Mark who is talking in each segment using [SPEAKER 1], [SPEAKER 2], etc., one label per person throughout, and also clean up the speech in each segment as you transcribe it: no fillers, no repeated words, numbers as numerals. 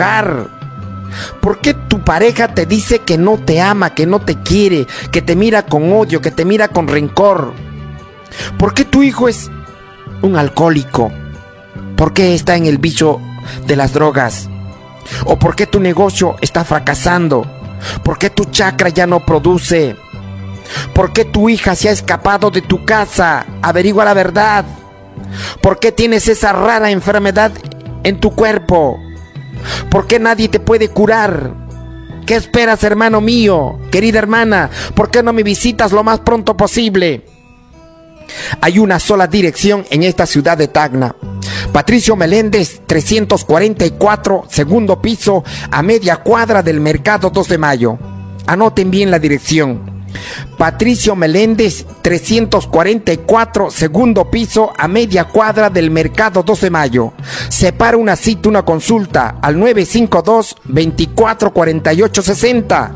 [SPEAKER 1] hogar? ¿Por qué tu pareja te dice que no te ama, que no te quiere, que te mira con odio, que te mira con rencor? ¿Por qué tu hijo es un alcohólico? ¿Por qué está en el vicio de las drogas? ¿O por qué tu negocio está fracasando? ¿Por qué tu chakra ya no produce? ¿Por qué tu hija se ha escapado de tu casa? Averigua la verdad. ¿Por qué tienes esa rara enfermedad en tu cuerpo? ¿Por qué nadie te puede curar? ¿Qué esperas, hermano mío? Querida hermana, ¿por qué no me visitas lo más pronto posible? Hay una sola dirección en esta ciudad de Tacna. Patricio Meléndez, 344, segundo piso, a media cuadra del Mercado 2 de Mayo. Anoten bien la dirección. Patricio Meléndez, 344, segundo piso, a media cuadra del Mercado 2 de Mayo. Separa una cita, una consulta al 952-244860.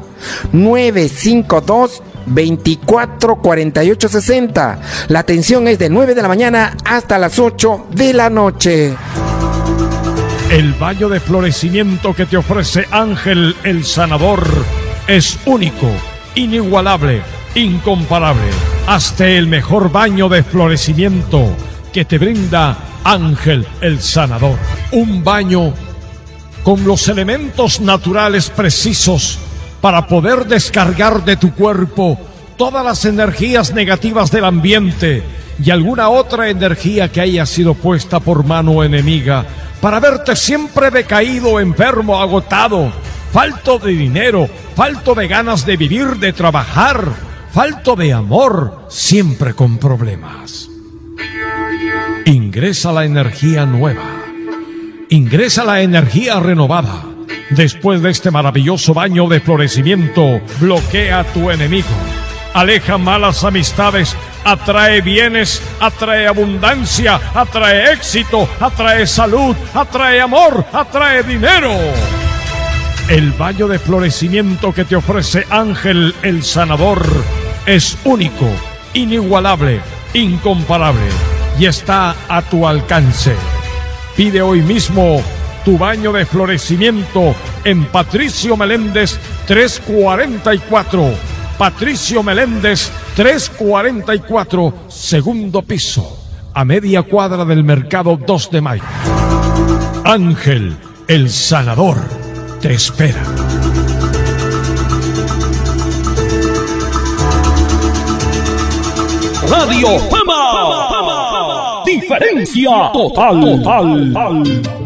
[SPEAKER 1] 952-244860. La atención es de 9 de la mañana hasta las 8 de la noche.
[SPEAKER 2] El baño de florecimiento que te ofrece Ángel el Sanador es único, inigualable, incomparable. Hazte el mejor baño de florecimiento que te brinda Ángel el Sanador. Un baño con los elementos naturales precisos para poder descargar de tu cuerpo todas las energías negativas del ambiente y alguna otra energía que haya sido puesta por mano enemiga para verte siempre decaído, enfermo, agotado, falto de dinero, falto de ganas de vivir, de trabajar, falto de amor, siempre con problemas. Ingresa la energía nueva, ingresa la energía renovada. Después de este maravilloso baño de florecimiento, bloquea a tu enemigo, aleja malas amistades, atrae bienes, atrae abundancia, atrae éxito, atrae salud, atrae amor, atrae dinero. El baño de florecimiento que te ofrece Ángel el Sanador es único, inigualable, incomparable y está a tu alcance. Pide hoy mismo tu baño de florecimiento en Patricio Meléndez 344. Patricio Meléndez 344, segundo piso, a media cuadra del Mercado 2 de Mayo. Ángel el Sanador te espera.
[SPEAKER 3] Radio Fama. Diferencia total.